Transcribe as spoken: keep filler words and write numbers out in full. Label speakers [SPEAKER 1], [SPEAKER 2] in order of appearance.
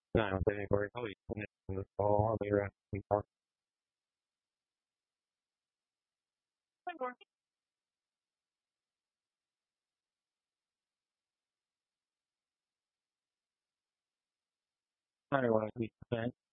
[SPEAKER 1] Nào, thì Corey có bị có bị ra bị có hai là bị